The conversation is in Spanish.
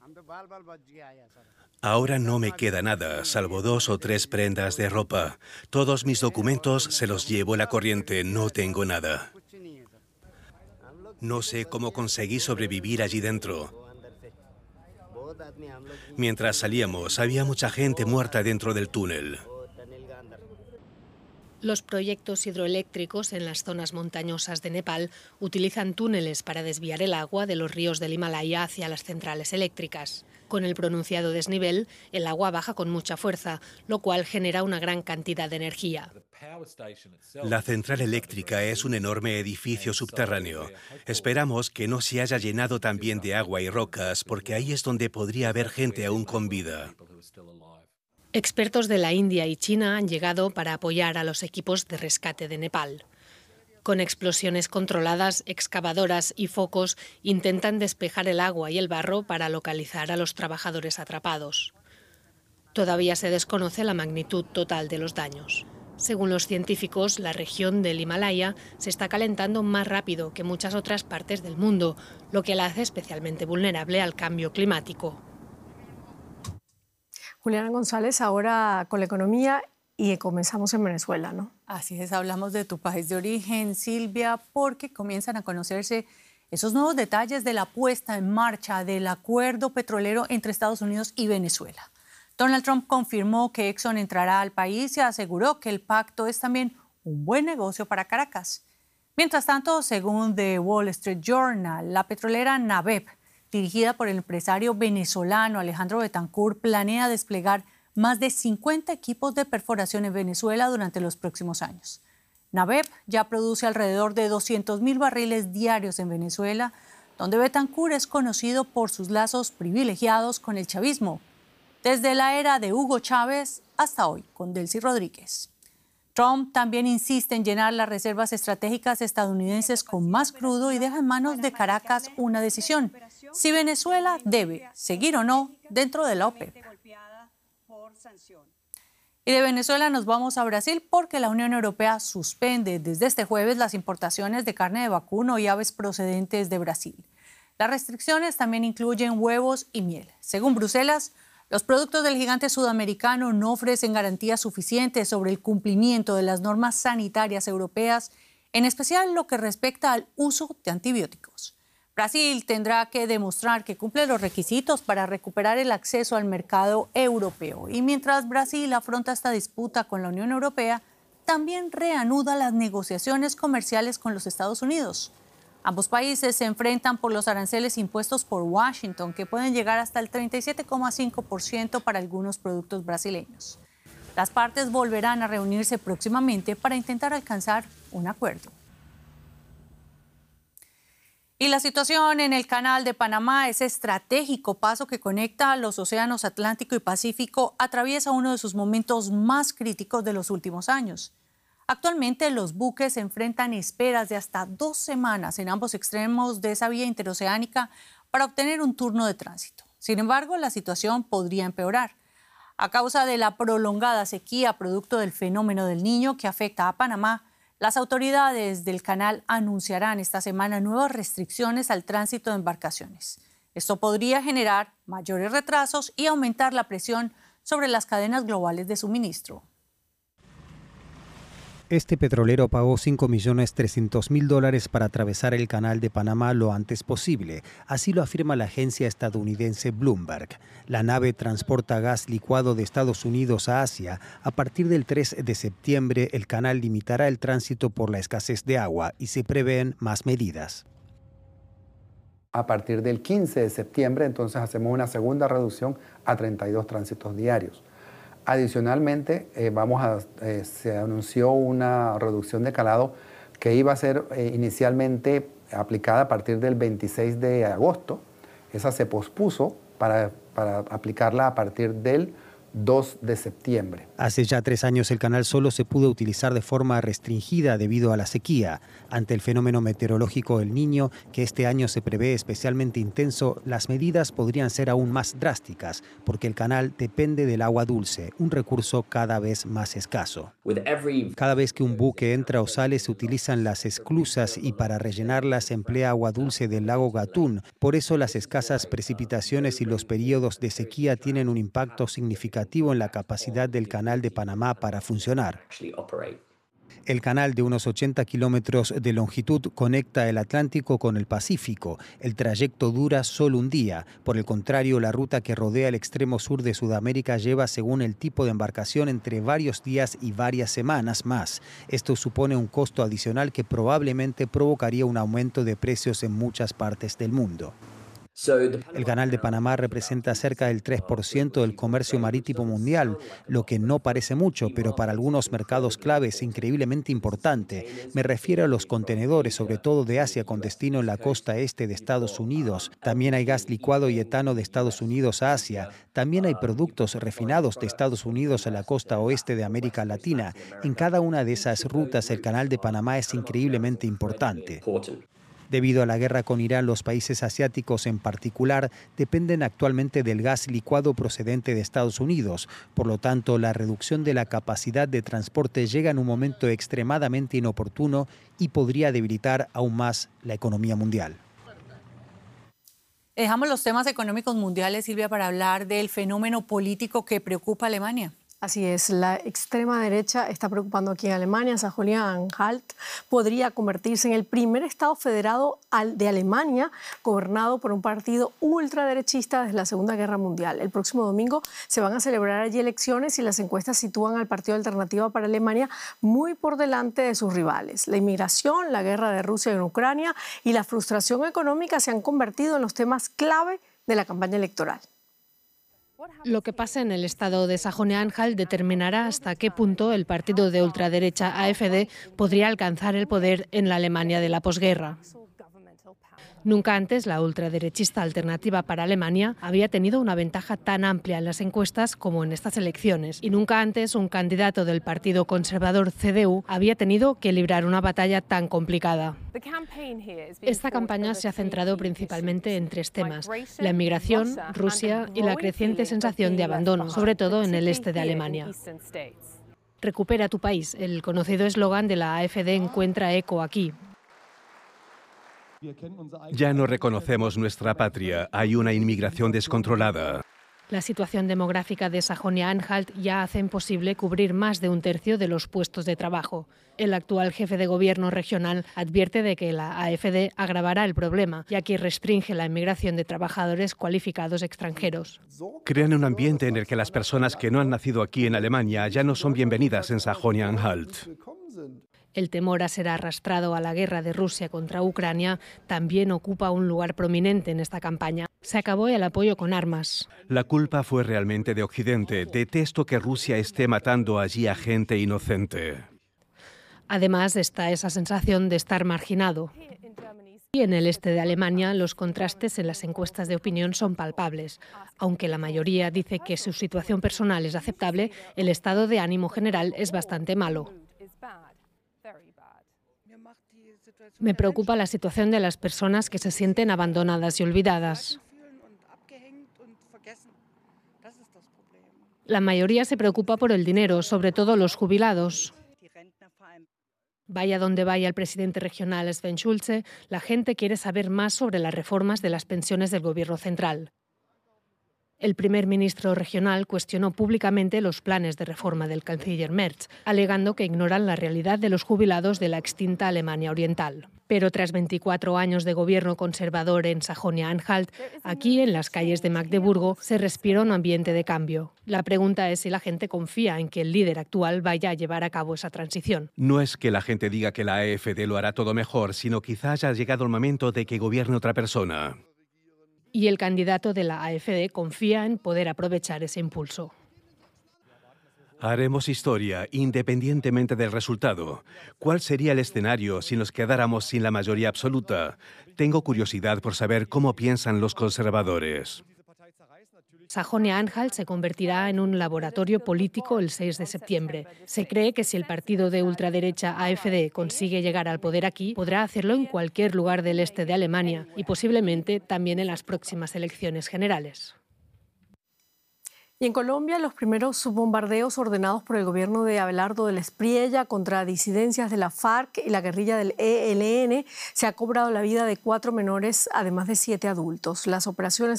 Ahora no me queda nada, salvo 2 o 3 prendas de ropa. Todos mis documentos se los llevó la corriente, no tengo nada. No sé cómo conseguí sobrevivir allí dentro. Mientras salíamos, había mucha gente muerta dentro del túnel. Los proyectos hidroeléctricos en las zonas montañosas de Nepal utilizan túneles para desviar el agua de los ríos del Himalaya hacia las centrales eléctricas. Con el pronunciado desnivel, el agua baja con mucha fuerza, lo cual genera una gran cantidad de energía. La central eléctrica es un enorme edificio subterráneo. Esperamos que no se haya llenado también de agua y rocas, porque ahí es donde podría haber gente aún con vida. Expertos de la India y China han llegado para apoyar a los equipos de rescate de Nepal. Con explosiones controladas, excavadoras y focos intentan despejar el agua y el barro para localizar a los trabajadores atrapados. Todavía se desconoce la magnitud total de los daños. Según los científicos, la región del Himalaya se está calentando más rápido que muchas otras partes del mundo, lo que la hace especialmente vulnerable al cambio climático. Juliana González, ahora con la economía y comenzamos en Venezuela, ¿no? Así es, hablamos de tu país de origen, Silvia, porque comienzan a conocerse esos nuevos detalles de la puesta en marcha del acuerdo petrolero entre Estados Unidos y Venezuela. Donald Trump confirmó que Exxon entrará al país y aseguró que el pacto es también un buen negocio para Caracas. Mientras tanto, según The Wall Street Journal, la petrolera NABEP, dirigida por el empresario venezolano Alejandro Betancur, planea desplegar más de 50 equipos de perforación en Venezuela durante los próximos años. NABEP ya produce alrededor de 200.000 barriles diarios en Venezuela, donde Betancur es conocido por sus lazos privilegiados con el chavismo, desde la era de Hugo Chávez hasta hoy con Delcy Rodríguez. Trump también insiste en llenar las reservas estratégicas estadounidenses con más crudo y deja en manos de Caracas una decisión: si Venezuela debe seguir o no dentro de la OPEP. Y de Venezuela nos vamos a Brasil porque la Unión Europea suspende desde este jueves las importaciones de carne de vacuno y aves procedentes de Brasil. Las restricciones también incluyen huevos y miel. Según Bruselas, los productos del gigante sudamericano no ofrecen garantías suficientes sobre el cumplimiento de las normas sanitarias europeas, en especial lo que respecta al uso de antibióticos. Brasil tendrá que demostrar que cumple los requisitos para recuperar el acceso al mercado europeo. Y mientras Brasil afronta esta disputa con la Unión Europea, también reanuda las negociaciones comerciales con los Estados Unidos. Ambos países se enfrentan por los aranceles impuestos por Washington, que pueden llegar hasta el 37,5% para algunos productos brasileños. Las partes volverán a reunirse próximamente para intentar alcanzar un acuerdo. Y la situación en el Canal de Panamá, ese estratégico paso que conecta los océanos Atlántico y Pacífico, atraviesa uno de sus momentos más críticos de los últimos años. Actualmente los buques se enfrentan esperas de hasta 2 semanas en ambos extremos de esa vía interoceánica para obtener un turno de tránsito. Sin embargo, la situación podría empeorar. A causa de la prolongada sequía producto del fenómeno del Niño que afecta a Panamá, las autoridades del canal anunciarán esta semana nuevas restricciones al tránsito de embarcaciones. Esto podría generar mayores retrasos y aumentar la presión sobre las cadenas globales de suministro. Este petrolero pagó $5.300.000 para atravesar el Canal de Panamá lo antes posible. Así lo afirma la agencia estadounidense Bloomberg. La nave transporta gas licuado de Estados Unidos a Asia. A partir del 3 de septiembre, el canal limitará el tránsito por la escasez de agua y se prevén más medidas. A partir del 15 de septiembre, entonces hacemos una segunda reducción a 32 tránsitos diarios. Adicionalmente, se anunció una reducción de calado que iba a ser inicialmente aplicada a partir del 26 de agosto. Esa se pospuso para aplicarla a partir del 2 de septiembre. Hace ya 3 años el canal solo se pudo utilizar de forma restringida debido a la sequía. Ante el fenómeno meteorológico El Niño, que este año se prevé especialmente intenso, las medidas podrían ser aún más drásticas, porque el canal depende del agua dulce, un recurso cada vez más escaso. Cada vez que un buque entra o sale se utilizan las esclusas y para rellenarlas se emplea agua dulce del lago Gatún. Por eso las escasas precipitaciones y los periodos de sequía tienen un impacto significativo en la capacidad del Canal de Panamá para funcionar. El canal de unos 80 kilómetros de longitud conecta el Atlántico con el Pacífico. El trayecto dura solo un día. Por el contrario, la ruta que rodea el extremo sur de Sudamérica lleva, según el tipo de embarcación, entre varios días y varias semanas más. Esto supone un costo adicional que probablemente provocaría un aumento de precios en muchas partes del mundo. El Canal de Panamá representa cerca del 3% del comercio marítimo mundial, lo que no parece mucho, pero para algunos mercados clave es increíblemente importante. Me refiero a los contenedores, sobre todo de Asia, con destino en la costa este de Estados Unidos. También hay gas licuado y etano de Estados Unidos a Asia. También hay productos refinados de Estados Unidos a la costa oeste de América Latina. En cada una de esas rutas, el Canal de Panamá es increíblemente importante. Debido a la guerra con Irán, los países asiáticos en particular dependen actualmente del gas licuado procedente de Estados Unidos. Por lo tanto, la reducción de la capacidad de transporte llega en un momento extremadamente inoportuno y podría debilitar aún más la economía mundial. Dejamos los temas económicos mundiales, Silvia, para hablar del fenómeno político que preocupa a Alemania. Así es, la extrema derecha está preocupando aquí en Alemania. Sajonia-Anhalt podría convertirse en el primer estado federado de Alemania gobernado por un partido ultraderechista desde la Segunda Guerra Mundial. El próximo domingo se van a celebrar allí elecciones y las encuestas sitúan al Partido Alternativa para Alemania muy por delante de sus rivales. La inmigración, la guerra de Rusia en Ucrania y la frustración económica se han convertido en los temas clave de la campaña electoral. Lo que pasa en el estado de Sajonia-Anhalt determinará hasta qué punto el partido de ultraderecha AfD podría alcanzar el poder en la Alemania de la posguerra. Nunca antes la ultraderechista Alternativa para Alemania había tenido una ventaja tan amplia en las encuestas como en estas elecciones, y nunca antes un candidato del partido conservador CDU había tenido que librar una batalla tan complicada. Esta campaña se ha centrado principalmente en 3 temas: la inmigración, Rusia y la creciente sensación de abandono, sobre todo en el este de Alemania. Recupera tu país, el conocido eslogan de la AfD encuentra eco aquí. Ya no reconocemos nuestra patria, hay una inmigración descontrolada. La situación demográfica de Sajonia-Anhalt ya hace imposible cubrir más de 1/3 de los puestos de trabajo. El actual jefe de gobierno regional advierte de que la AfD agravará el problema, ya que restringe la inmigración de trabajadores cualificados extranjeros. Crean un ambiente en el que las personas que no han nacido aquí en Alemania ya no son bienvenidas en Sajonia-Anhalt. El temor a ser arrastrado a la guerra de Rusia contra Ucrania también ocupa un lugar prominente en esta campaña. Se acabó el apoyo con armas. La culpa fue realmente de Occidente. Detesto que Rusia esté matando allí a gente inocente. Además está esa sensación de estar marginado. Y en el este de Alemania los contrastes en las encuestas de opinión son palpables. Aunque la mayoría dice que su situación personal es aceptable, el estado de ánimo general es bastante malo. Me preocupa la situación de las personas que se sienten abandonadas y olvidadas. La mayoría se preocupa por el dinero, sobre todo los jubilados. Vaya donde vaya el presidente regional Sven Schulze, la gente quiere saber más sobre las reformas de las pensiones del gobierno central. El primer ministro regional cuestionó públicamente los planes de reforma del canciller Merz, alegando que ignoran la realidad de los jubilados de la extinta Alemania Oriental. Pero tras 24 años de gobierno conservador en Sajonia-Anhalt, aquí en las calles de Magdeburgo se respira un ambiente de cambio. La pregunta es si la gente confía en que el líder actual vaya a llevar a cabo esa transición. No es que la gente diga que la AfD lo hará todo mejor, sino quizá haya llegado el momento de que gobierne otra persona. Y el candidato de la AfD confía en poder aprovechar ese impulso. Haremos historia independientemente del resultado. ¿Cuál sería el escenario si nos quedáramos sin la mayoría absoluta? Tengo curiosidad por saber cómo piensan los conservadores. Sajonia-Anhalt se convertirá en un laboratorio político el 6 de septiembre. Se cree que si el partido de ultraderecha AfD consigue llegar al poder aquí, podrá hacerlo en cualquier lugar del este de Alemania y posiblemente también en las próximas elecciones generales. Y en Colombia, los primeros subbombardeos ordenados por el gobierno de Abelardo del Espriella contra disidencias de la FARC y la guerrilla del ELN se ha cobrado la vida de 4 menores, además de 7 adultos. Las operaciones